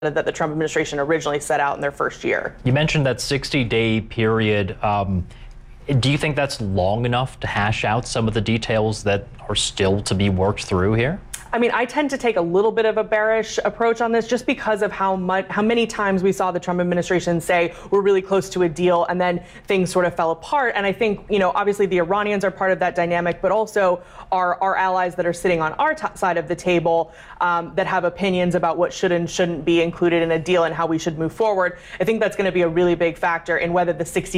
that the Trump administration originally set out in their first year. You mentioned that 60-day period. Do you think that's long enough to hash out some of the details that are still to be worked through here? I mean, I tend to take a little bit of a bearish approach on this just because of how many times we saw the Trump administration say we're really close to a deal and then things sort of fell apart. And I think, obviously the Iranians are part of that dynamic, but also our allies that are sitting on our side of the table that have opinions about what should and shouldn't be included in a deal and how we should move forward. I think that's going to be a really big factor in whether the 60